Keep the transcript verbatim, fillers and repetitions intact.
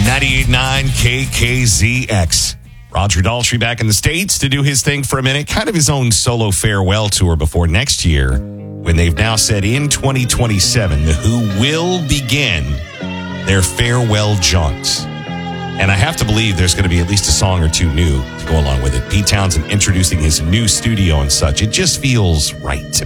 ninety-eight point nine K K Z X. Roger Daltrey back in the States to do his thing for a minute, kind of his own solo farewell tour before next year, when they've now said in twenty twenty-seven, The Who will begin their farewell jaunt. And I have to believe there's going to be at least a song or two new to go along with it. Pete Townsend introducing his new studio and such. It just feels right to me.